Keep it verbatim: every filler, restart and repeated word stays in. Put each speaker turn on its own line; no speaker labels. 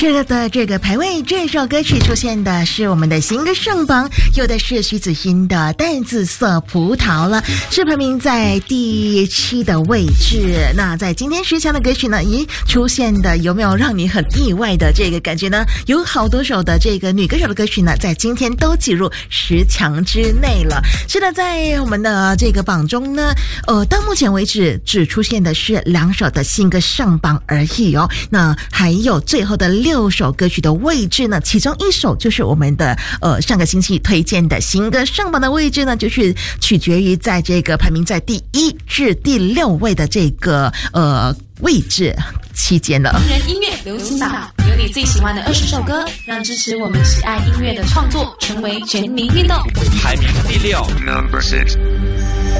是的，这个排位这首歌曲出现的是我们的新歌上榜，有的是徐子欣的《淡紫色葡萄》了，是排名在第七的位置。那在今天十强的歌曲呢，咦，出现的有没有让你很意外的这个感觉呢？有好多首的这个女歌手的歌曲呢，在今天都挤入十强之内了。是的，在我们的这个榜中呢，呃，到目前为止只出现的是两首的新歌上榜而已哦。那还有最后的六首歌曲的位置呢，其中一首就是我们的呃上个星期推荐的新歌上榜的位置呢，就是取决于在这个排名在第一至第六位的这个呃位置期间了。
人音乐流行榜，有你最喜欢的二十首歌，让支持我们喜爱音乐的创作成为全民运动。
排名第六 ，Number six。